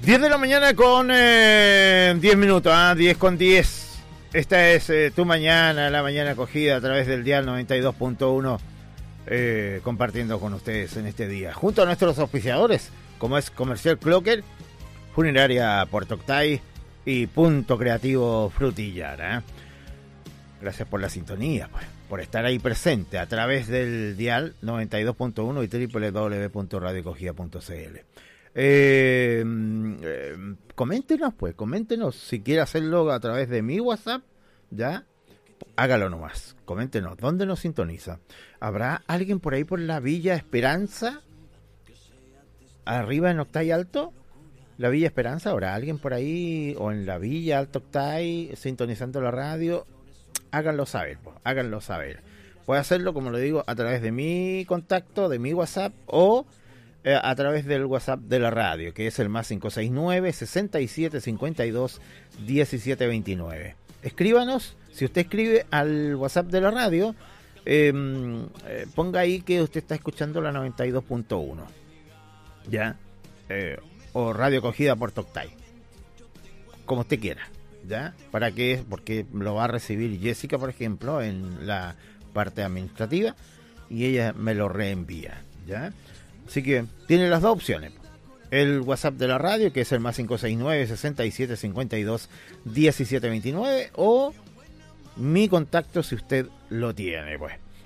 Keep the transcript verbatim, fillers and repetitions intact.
diez de la mañana con eh, diez minutos, ¿eh? diez con diez. Esta es eh, tu mañana, la mañana acogida a través del dial noventa y dos punto uno, eh, compartiendo con ustedes en este día. Junto a nuestros auspiciadores, como es Comercial Clocker, Funeraria Puerto Octay y Punto Creativo Frutillar. ¿eh? Gracias por la sintonía, pues, por estar ahí presente a través del dial noventa y dos punto uno y doble u doble u doble u punto radio cogida punto c l. Eh, eh, coméntenos, pues, coméntenos si quiere hacerlo a través de mi WhatsApp, ya, hágalo nomás, coméntenos, ¿dónde nos sintoniza? ¿Habrá alguien por ahí por la Villa Esperanza? Arriba en Octay Alto, la Villa Esperanza, ¿habrá alguien por ahí? O en la Villa Alto Octay, sintonizando la radio, háganlo saber, pues, háganlo saber. Puede hacerlo, como lo digo, a través de mi contacto, de mi WhatsApp, o a través del WhatsApp de la radio, que es el más cinco seis nueve, sesenta y siete cincuenta y dos, diecisiete veintinueve. Escríbanos, si usted escribe al WhatsApp de la radio, eh, eh, ponga ahí que usted está escuchando la noventa y dos punto uno, ¿ya? Eh, o Radio Cogida Puerto Octay, como usted quiera, ¿ya? ¿Para qué? Porque lo va a recibir Jessica, por ejemplo, en la parte administrativa, y ella me lo reenvía, ¿ya? Así que tiene las dos opciones. El WhatsApp de la radio, que es el más cinco seis nueve, sesenta y siete cincuenta y dos, diecisiete veintinueve, o mi contacto si usted lo tiene, pues.